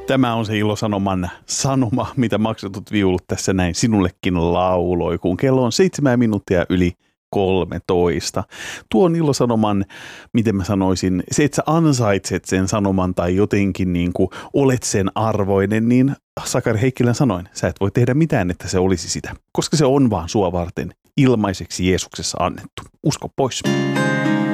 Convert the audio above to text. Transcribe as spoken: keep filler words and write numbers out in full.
Tämä on se Ilosanoman sanoma, mitä maksetut viulut tässä näin sinullekin lauloi, kun kello on seitsemän minuuttia yli kolmetoista. Tuon Ilosanoman, miten mä sanoisin, se, että sä ansaitset sen sanoman tai jotenkin niin kuin olet sen arvoinen, niin Sakari Heikkilän sanoin, sä et voi tehdä mitään, että se olisi sitä, koska se on vaan sua varten ilmaiseksi Jeesuksessa annettu. Usko pois.